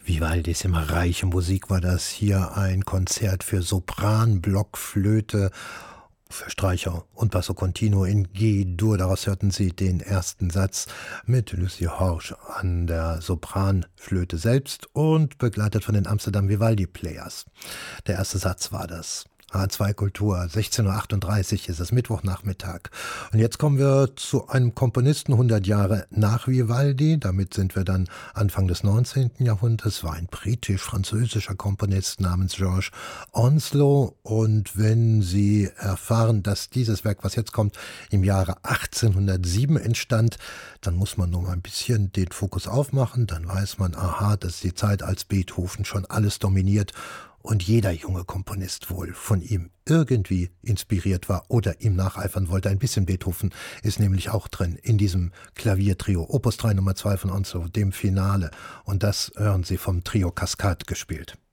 Vivaldis immer reiche Musik war das. Hier ein Konzert für Sopran, Blockflöte, für Streicher und Basso Continuo in G-Dur. Daraus hörten Sie den ersten Satz mit Lucy Horsch an der Sopranflöte selbst und begleitet von den Amsterdam Vivaldi Players. Der erste Satz war das. H2 Kultur, 16:38 Uhr ist es, Mittwochnachmittag. Und jetzt kommen wir zu einem Komponisten 100 Jahre nach Vivaldi. Damit sind wir dann Anfang des 19. Jahrhunderts. War ein britisch-französischer Komponist namens George Onslow. Und wenn Sie erfahren, dass dieses Werk, was jetzt kommt, im Jahre 1807 entstand, dann muss man nur mal ein bisschen den Fokus aufmachen. Dann weiß man, aha, das ist die Zeit, als Beethoven schon alles dominiert und jeder junge Komponist wohl von ihm irgendwie inspiriert war oder ihm nacheifern wollte. Ein bisschen Beethoven ist nämlich auch drin in diesem Klaviertrio. Opus 3 Nummer 2 von Onslow, dem Finale. Und das hören Sie vom Trio Cascade gespielt.